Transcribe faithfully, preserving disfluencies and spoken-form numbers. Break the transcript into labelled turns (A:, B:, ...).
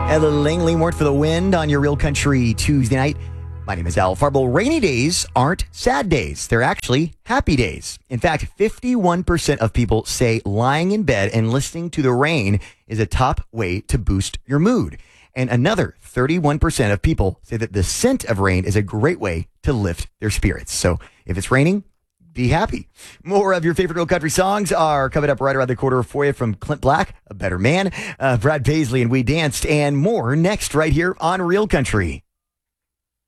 A: Ella Langley, Mort for the Wind on your Real Country Tuesday night. My name is Al Farble. Rainy days aren't sad days. They're actually happy days. In fact, fifty-one percent of people say lying in bed and listening to the rain is a top way to boost your mood. And another thirty-one percent of people say that the scent of rain is a great way to lift their spirits. So if it's raining, be happy. More of your favorite Real Country songs are coming up right around the corner for you from Clint Black, A Better Man, uh, Brad Paisley, and We Danced, and more next right here on Real Country.